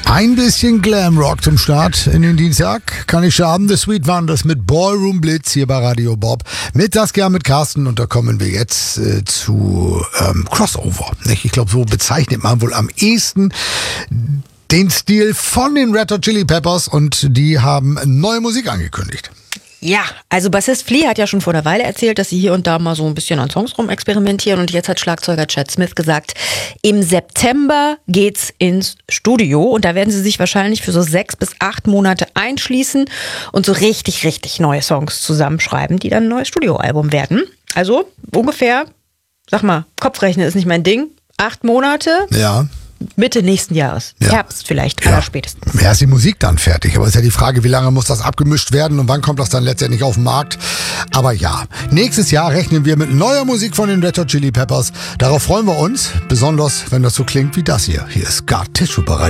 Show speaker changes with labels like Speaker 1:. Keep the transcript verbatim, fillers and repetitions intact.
Speaker 1: Ein bisschen Glamrock zum Start in den Dienstag. Kann nicht schaden. The Sweet Wonders mit Ballroom Blitz hier bei Radio Bob. Mit das gern mit Carsten. Und da kommen wir jetzt äh, zu ähm, Crossover. Nicht? Ich glaube, so bezeichnet man wohl am ehesten den Stil von den Red Hot Chili Peppers. Und die haben neue Musik angekündigt.
Speaker 2: Ja, also Bassist Flea hat ja schon vor einer Weile erzählt, dass sie hier und da mal so ein bisschen an Songs rum experimentieren, und jetzt hat Schlagzeuger Chad Smith gesagt, im September geht's ins Studio und da werden sie sich wahrscheinlich für so sechs bis acht Monate einschließen und so richtig, richtig neue Songs zusammenschreiben, die dann ein neues Studioalbum werden. Also ungefähr, sag mal, Kopfrechnen ist nicht mein Ding, acht Monate.
Speaker 1: Ja.
Speaker 2: Mitte nächsten Jahres. Ja. Herbst vielleicht,
Speaker 1: ja.
Speaker 2: allerspätestens.
Speaker 1: Ja, ist die Musik dann fertig. Aber es ist ja die Frage, wie lange muss das abgemischt werden und wann kommt das dann letztendlich auf den Markt. Aber ja, nächstes Jahr rechnen wir mit neuer Musik von den Red Hot Chili Peppers. Darauf freuen wir uns, besonders wenn das so klingt wie das hier. Hier ist Scar Tissue bereit.